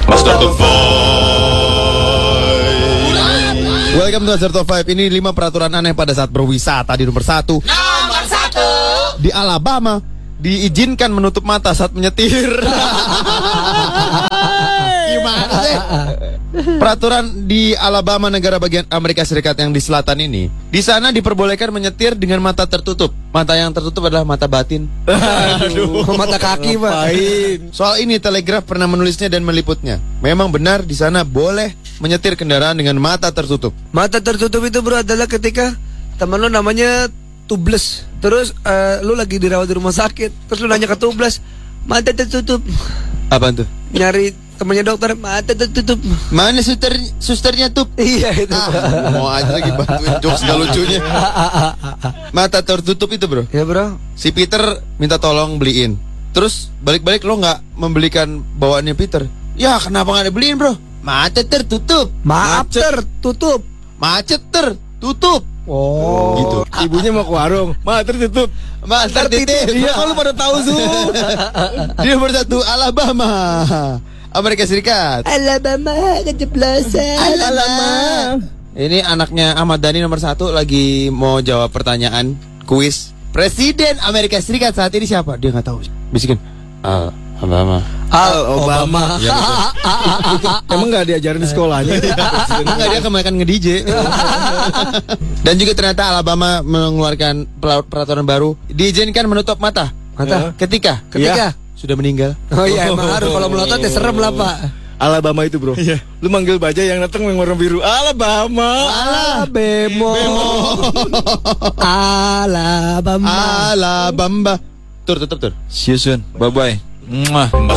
Master Top 5. Welcome to Master Top 5. Ini 5 peraturan aneh pada saat berwisata. Di nomor 1, di Alabama diizinkan menutup mata saat menyetir. Gimana sih? Peraturan di Alabama, negara bagian Amerika Serikat yang di selatan ini, di sana diperbolehkan menyetir dengan mata tertutup. Mata yang tertutup adalah mata batin. Aduh, mata kaki, Pak. Soal ini Telegraph pernah menulisnya dan meliputnya. Memang benar di sana boleh menyetir kendaraan dengan mata tertutup. Mata tertutup itu, bro, adalah ketika teman lu namanya Tubles. Terus lu lagi dirawat di rumah sakit. Terus lu nanya ke Tubles, mata tertutup. Apaan tuh? Nyari temannya dokter, mata tertutup. Mana susternya tuh? Iya itu. Mau aja lagi bantuin jokes gak lucunya. Mata tertutup itu, bro. Ya, bro. Si Peter minta tolong beliin. Terus balik-balik lo nggak membelikan bawaannya Peter. Ya kenapa nggak dibeliin, bro? Mata tertutup. Maaf, tertutup. Macet tertutup. Oh, gitu. Ibunya mau ke warung, mata tertutup. Mata tertutup. Iya, kalau pada tahu Su. Dia nomor 1 Alabama, Amerika Serikat. Alabama keceplosan. Alabama. Ini anaknya Ahmad Dhani nomor 1 lagi mau jawab pertanyaan kuis. Presiden Amerika Serikat saat ini siapa? Dia nggak tahu. Bisikin. Alabama. Obama. Ya, Emang nggak diajarin di sekolahnya? Enggak, dia kebanyakan nge-DJ. Dan juga ternyata Alabama mengeluarkan peraturan baru, diizinkan menutup mata. Mata? Ketika sudah meninggal. Oh iya, emang harus. Kalau melotot ya serem lah, Pak. Alabama itu, bro. Lu manggil bajai yang datang yang warna biru. Alabama. Alabama. Alabama. Alabama. Tur, tutup tur. See you soon. Bye bye.